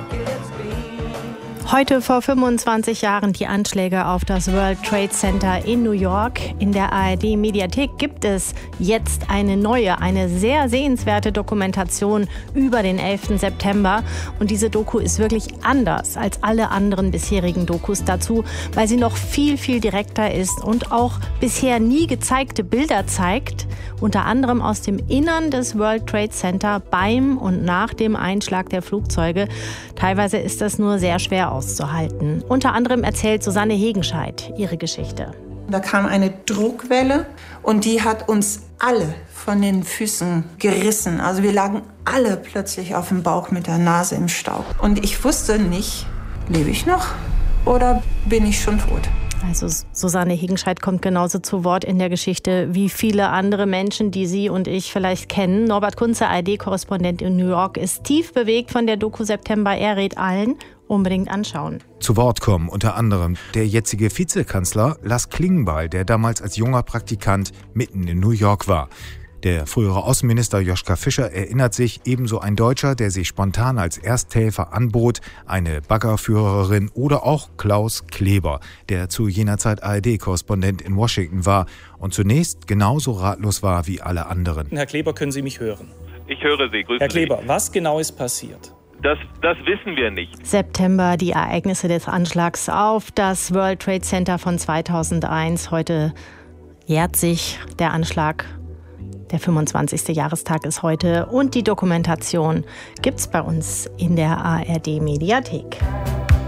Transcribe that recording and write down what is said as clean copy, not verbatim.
Heute vor 25 Jahren die Anschläge auf das World Trade Center in New York. In der ARD-Mediathek gibt es jetzt eine neue, eine sehr sehenswerte Dokumentation über den 11. September. Und diese Doku ist wirklich anders als alle anderen bisherigen Dokus dazu, weil sie noch viel, viel direkter ist und auch bisher nie gezeigte Bilder zeigt. Unter anderem aus dem Innern des World Trade Center beim und nach dem Einschlag der Flugzeuge. Teilweise ist das nur sehr schwer auszuhalten. Unter anderem erzählt Susanne Hegenscheid ihre Geschichte. Da kam eine Druckwelle und die hat uns alle von den Füßen gerissen. Also wir lagen alle plötzlich auf dem Bauch mit der Nase im Staub. Und ich wusste nicht, lebe ich noch oder bin ich schon tot? Also Susanne Hegenscheid kommt genauso zu Wort in der Geschichte wie viele andere Menschen, die Sie und ich vielleicht kennen. Norbert Kunze, ARD-Korrespondent in New York, ist tief bewegt von der Doku September. Er rät allen, unbedingt anschauen. Zu Wort kommen unter anderem der jetzige Vizekanzler Lars Klingbeil, der damals als junger Praktikant mitten in New York war. Der frühere Außenminister Joschka Fischer erinnert sich, ebenso ein Deutscher, der sich spontan als Ersthelfer anbot, eine Baggerführerin oder auch Klaus Kleber, der zu jener Zeit ARD-Korrespondent in Washington war und zunächst genauso ratlos war wie alle anderen. Herr Kleber, können Sie mich hören? Ich höre Sie, grüßen Herr Kleber, Sie. Was genau ist passiert? Das wissen wir nicht. September, die Ereignisse des Anschlags auf das World Trade Center von 2001. Heute jährt sich der Anschlag. Der 25. Jahrestag ist heute und die Dokumentation gibt's bei uns in der ARD-Mediathek.